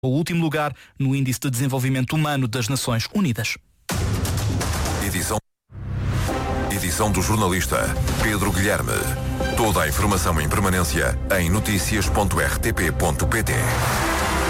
o último lugar no Índice de Desenvolvimento Humano das Nações Unidas. Edição do jornalista Pedro Guilherme. Toda a informação em permanência em noticias.rtp.pt.